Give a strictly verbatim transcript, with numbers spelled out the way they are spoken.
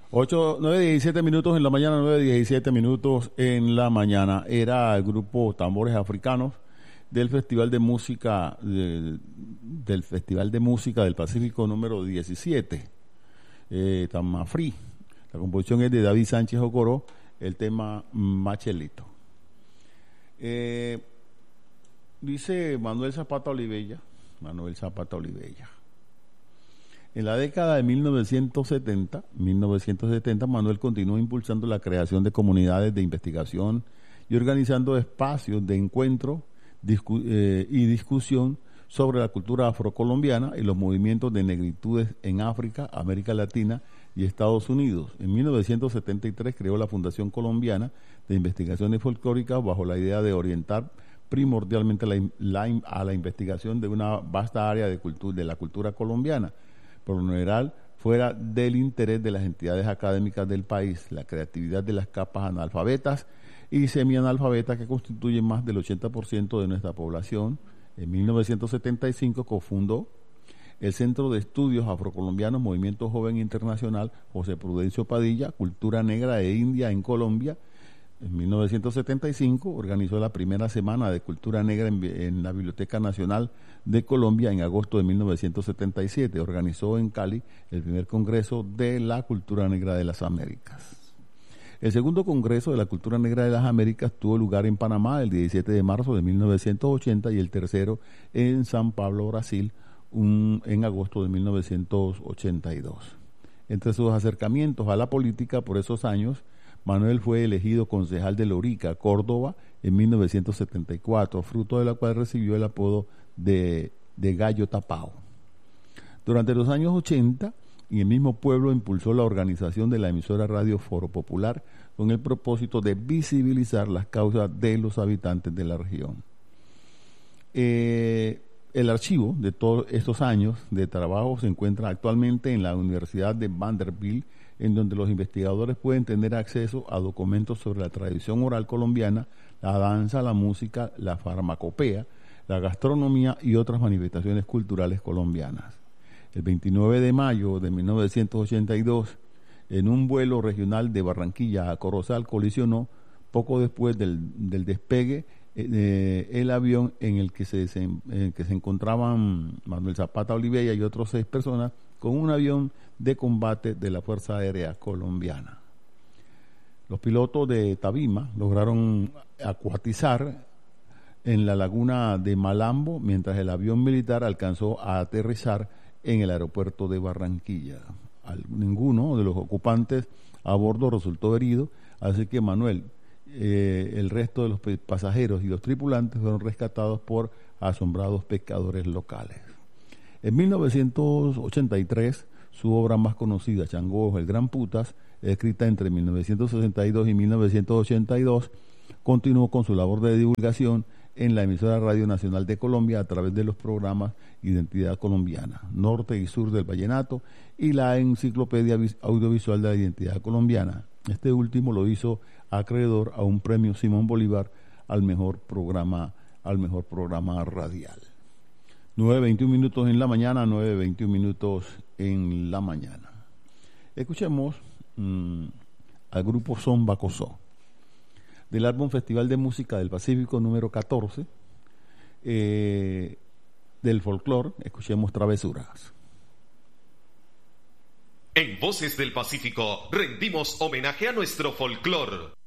ocho, nueve, diecisiete minutos en la mañana, nueve, diecisiete minutos en la mañana. Era el grupo Tambores Africanos del Festival de Música de, del Festival de Música del Pacífico número diecisiete, eh, Tamafrí. La composición es de David Sánchez Ocoró, el tema Machelito. Eh, dice Manuel Zapata Olivella, Manuel Zapata Olivella. En la década de mil novecientos setenta, Manuel continuó impulsando la creación de comunidades de investigación y organizando espacios de encuentro discu- eh, y discusión sobre la cultura afrocolombiana y los movimientos de negritudes en África, América Latina y Estados Unidos. En mil novecientos setenta y tres creó la Fundación Colombiana de Investigaciones Folclóricas bajo la idea de orientar primordialmente la, la, a la investigación de una vasta área de, cultura, de la cultura colombiana, por lo general fuera del interés de las entidades académicas del país, la creatividad de las capas analfabetas y semianalfabetas que constituyen más del ochenta por ciento de nuestra población. En mil novecientos setenta y cinco cofundó el Centro de Estudios Afrocolombianos Movimiento Joven Internacional José Prudencio Padilla, Cultura Negra e India en Colombia. En mil novecientos setenta y cinco organizó la primera semana de Cultura Negra en, en la Biblioteca Nacional de Colombia. En agosto de mil novecientos setenta y siete organizó en Cali el primer Congreso de la Cultura Negra de las Américas. El segundo Congreso de la Cultura Negra de las Américas tuvo lugar en Panamá el diecisiete de marzo de mil novecientos ochenta y el tercero en San Pablo, Brasil, un, en agosto de mil novecientos ochenta y dos. Entre sus acercamientos a la política por esos años, Manuel fue elegido concejal de Lorica, Córdoba, en mil novecientos setenta y cuatro, fruto de la cual recibió el apodo de, de Gallo Tapao. Durante los años ochenta, en el mismo pueblo impulsó la organización de la emisora Radio Foro Popular con el propósito de visibilizar las causas de los habitantes de la región. Eh, el archivo de todos estos años de trabajo se encuentra actualmente en la Universidad de Vanderbilt, en donde los investigadores pueden tener acceso a documentos sobre la tradición oral colombiana, la danza, la música, la farmacopea, la gastronomía y otras manifestaciones culturales colombianas. El veintinueve de mayo de mil novecientos ochenta y dos, en un vuelo regional de Barranquilla a Corozal, colisionó poco después del, del despegue eh, el avión en el que se, en el que se encontraban Manuel Zapata Olivella y otros seis personas con un avión de combate de la Fuerza Aérea Colombiana. Los pilotos de Tabima lograron acuatizar en la laguna de Malambo mientras el avión militar alcanzó a aterrizar en el aeropuerto de Barranquilla. Al, ninguno de los ocupantes a bordo resultó herido, así que Manuel, eh, el resto de los pasajeros y los tripulantes fueron rescatados por asombrados pescadores locales. En mil novecientos ochenta y tres, su obra más conocida, Changó, el Gran Putas, escrita entre mil novecientos sesenta y dos y mil novecientos ochenta y dos, continuó con su labor de divulgación en la emisora Radio Nacional de Colombia a través de los programas Identidad Colombiana, Norte y Sur del Vallenato y la Enciclopedia Audiovisual de la Identidad Colombiana. Este último lo hizo acreedor a un premio Simón Bolívar al mejor programa, al mejor programa radial. nueve veintiún minutos en la mañana, nueve veintiún minutos en la mañana. Escuchemos mmm, al grupo Son Bacosó, del álbum Festival de Música del Pacífico número catorce, eh, del folclore. Escuchemos Travesuras. En Voces del Pacífico rendimos homenaje a nuestro folclore.